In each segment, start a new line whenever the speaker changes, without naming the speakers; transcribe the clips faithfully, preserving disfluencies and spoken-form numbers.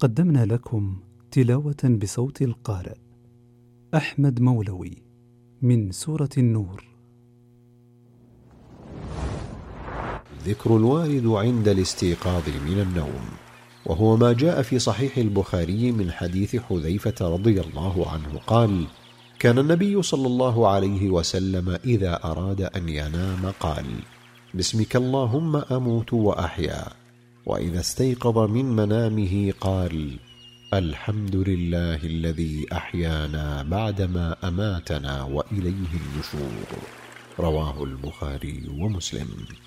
قدمنا لكم تلاوة بصوت القارئ أحمد مولوي من سورة النور.
ذكر الوارد عند الاستيقاظ من النوم، وهو ما جاء في صحيح البخاري من حديث حذيفة رضي الله عنه قال: كان النبي صلى الله عليه وسلم إذا أراد أن ينام قال: بسمك اللهم أموت وأحيا. وإذا استيقظ من منامه قال: الحمد لله الذي أحيانا بعدما أماتنا وإليه النشور. رواه البخاري ومسلم.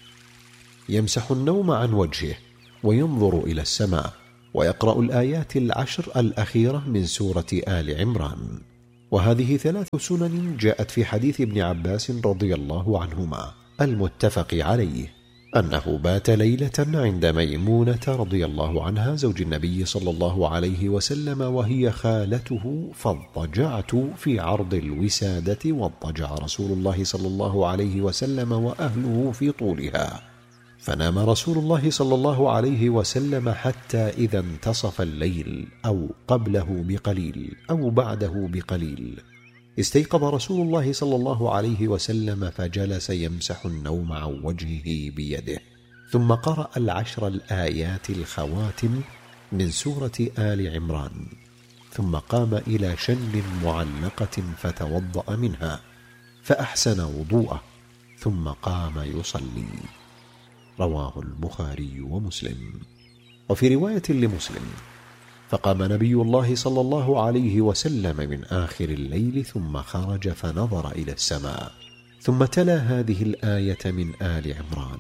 يمسح النوم عن وجهه وينظر إلى السماء ويقرأ الآيات العشر الأخيرة من سورة آل عمران. وهذه ثلاث سنن جاءت في حديث ابن عباس رضي الله عنهما المتفق عليه أنه بات ليلة عند ميمونة رضي الله عنها زوج النبي صلى الله عليه وسلم وهي خالته، فاضطجعت في عرض الوسادة واضطجع رسول الله صلى الله عليه وسلم وأهله في طولها، فنام رسول الله صلى الله عليه وسلم حتى إذا انتصف الليل أو قبله بقليل أو بعده بقليل استيقظ رسول الله صلى الله عليه وسلم فجلس يمسح النوم عن وجهه بيده، ثم قرأ العشر الآيات الخواتم من سورة آل عمران، ثم قام إلى شن معلقة فتوضأ منها فأحسن وضوءه ثم قام يصلي. رواه البخاري ومسلم. وفي رواية لمسلم: فقام نبي الله صلى الله عليه وسلم من آخر الليل ثم خرج فنظر إلى السماء، ثم تلا هذه الآية من آل عمران: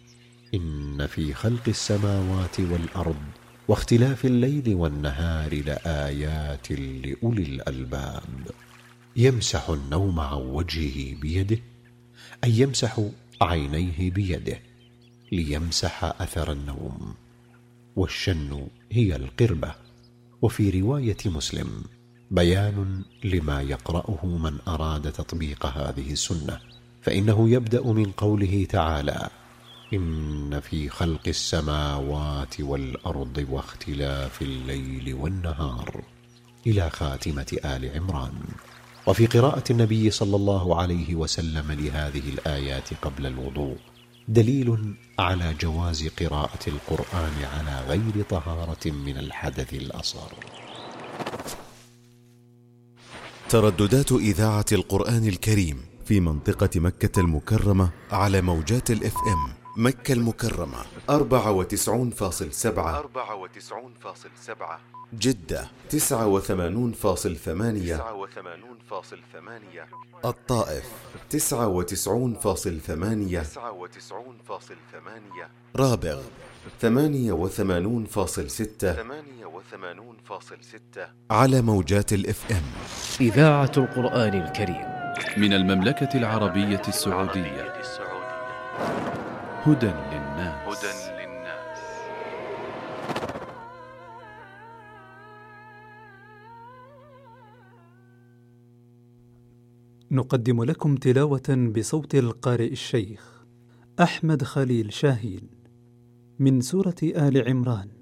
إن في خلق السماوات والأرض واختلاف الليل والنهار لآيات لأولي الألباب. يمسح النوم عن وجهه بيده، أي يمسح عينيه بيده ليمسح أثر النوم. والشن هي القربة. وفي رواية مسلم: بيان لما يقرأه من أراد تطبيق هذه السنة، فإنه يبدأ من قوله تعالى: إن في خلق السماوات والأرض واختلاف الليل والنهار، إلى خاتمة آل عمران. وفي قراءة النبي صلى الله عليه وسلم لهذه الآيات قبل الوضوء دليل على جواز قراءة القرآن على غير طهارة من الحدث الأصغر.
ترددات إذاعة القرآن الكريم في منطقة مكة المكرمة على موجات الاف ام مكة المكرمة أربعة وتسعين فاصل سبعة أربعة وتسعين فاصل سبعة، جدة تسعة وثمانين فاصل ثمانية تسعة وثمانين فاصل ثمانية، الطائف تسعة وتسعين فاصل ثمانية تسعة وتسعين فاصل ثمانية، رابغ ثمانية وثمانين فاصل ستة ثمانية وثمانين فاصل ستة على موجات الاف ام.
إذاعة القرآن الكريم
من المملكة العربية السعودية. هدى للناس. هدى للناس.
نقدم لكم تلاوة بصوت القارئ الشيخ أحمد خليل شاهين من سورة آل عمران.